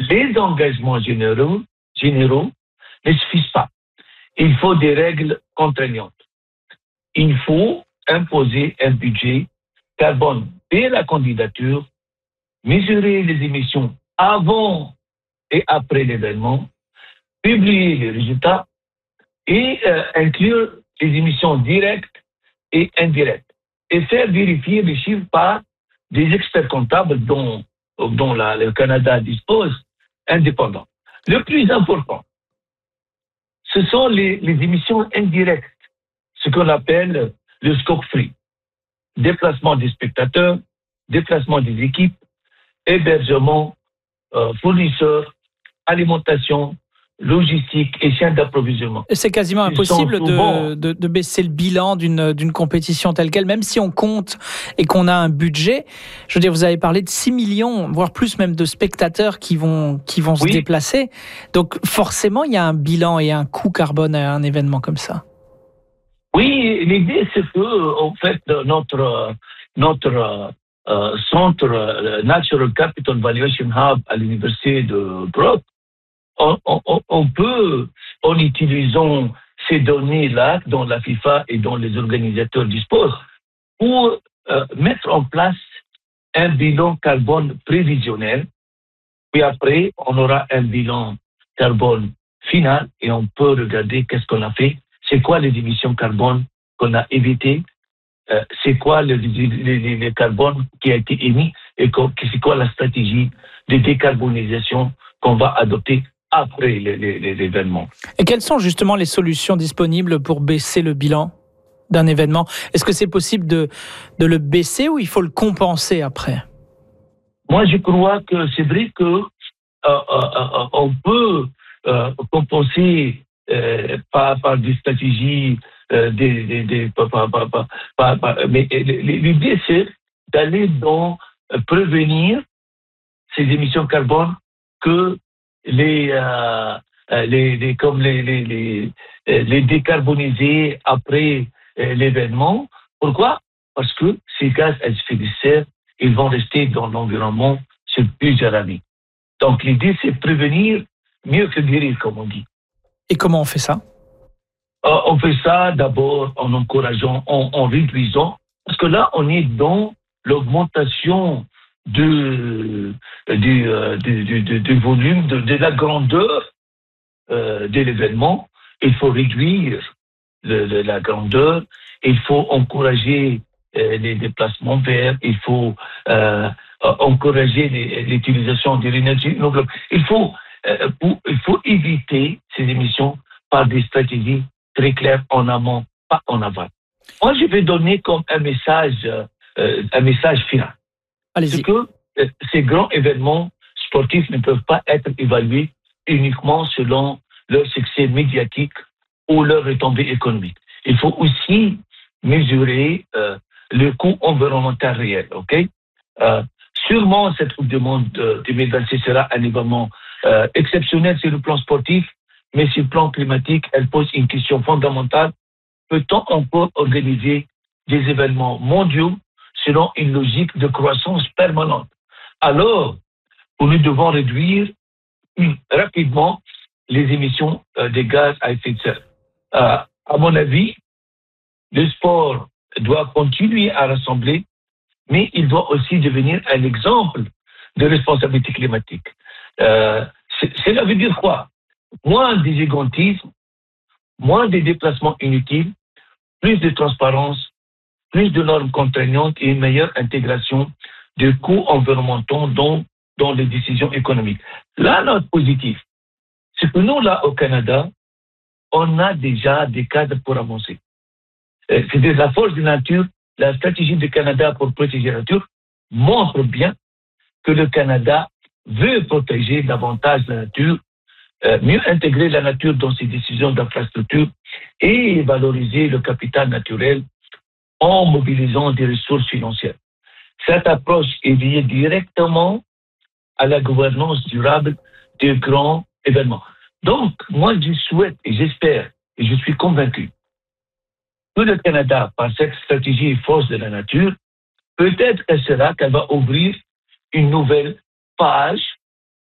les engagements généraux ne suffisent pas. Il faut des règles contraignantes. Il faut imposer un budget carbone dès la candidature, mesurer les émissions avant et après l'événement, publier les résultats et inclure les émissions directes et indirectes et faire vérifier les chiffres par des experts comptables dont le Canada dispose, indépendants. Le plus important, ce sont les émissions indirectes, ce qu'on appelle le scope free. Déplacement des spectateurs, déplacement des équipes, hébergement, fournisseurs, alimentation, logistique et chaîne d'approvisionnement. C'est quasiment impossible de baisser le bilan d'une compétition telle qu'elle, même si on compte et qu'on a un budget. Je veux dire, vous avez parlé de 6 millions, voire plus même de spectateurs qui vont se déplacer. Donc forcément, il y a un bilan et un coût carbone à un événement comme ça. Oui, l'idée c'est que, en fait, notre centre Natural Capital Valuation Hub à l'université de Brock, on peut, en utilisant ces données-là dont la FIFA et dont les organisateurs disposent, pour mettre en place un bilan carbone prévisionnel. Puis après, on aura un bilan carbone final et on peut regarder qu'est-ce qu'on a fait, c'est quoi les émissions carbone qu'on a évitées, c'est quoi le carbone qui a été émis et c'est quoi la stratégie de décarbonisation qu'on va adopter après l'événement. Et quelles sont justement les solutions disponibles pour baisser le bilan d'un événement? Est-ce que c'est possible de le baisser ou il faut le compenser après? Moi, je crois que c'est vrai que on peut compenser par des stratégies, mais l'idée c'est d'aller dans prévenir ces émissions carbone que les décarboniser après l'événement. Pourquoi? Parce que ces gaz à effet de serre, ils vont rester dans l'environnement sur plusieurs années. Donc l'idée c'est prévenir mieux que guérir, comme on dit. Et comment on fait ça? On fait ça d'abord en encourageant, en réduisant, parce que là on est dans l'augmentation du volume, de la grandeur de l'événement. Il faut réduire la grandeur, il faut encourager les déplacements verts, il faut encourager l'utilisation de l'énergie renouvelable. Il faut éviter ces émissions par des stratégies très claires en amont, pas en aval. Moi, je vais donner comme un message final. Allez-y. C'est que ces grands événements sportifs ne peuvent pas être évalués uniquement selon leur succès médiatique ou leur retombée économique. Il faut aussi mesurer le coût environnemental réel. Okay? Sûrement, cette Coupe du Monde 2026 sera un événement exceptionnel sur le plan sportif, mais sur le plan climatique, elle pose une question fondamentale. Peut-on encore organiser des événements mondiaux selon une logique de croissance permanente? Alors, nous devons réduire rapidement les émissions des gaz à effet de serre. À mon avis, le sport doit continuer à rassembler, mais il doit aussi devenir un exemple de responsabilité climatique. Cela veut dire quoi? Moins d'égoïsme, moins de déplacements inutiles, plus de transparence, plus de normes contraignantes et une meilleure intégration de coûts environnementaux dans les décisions économiques. La note positive, c'est que nous, là, au Canada, on a déjà des cadres pour avancer. C'est de la force de la nature, la stratégie du Canada pour protéger la nature montre bien que le Canada veut protéger davantage la nature, mieux intégrer la nature dans ses décisions d'infrastructure et valoriser le capital naturel en mobilisant des ressources financières. Cette approche est liée directement à la gouvernance durable de grands événements. Donc, moi, je souhaite et j'espère et je suis convaincu que le Canada, par cette stratégie force de la nature, peut-être qu'elle va ouvrir une nouvelle page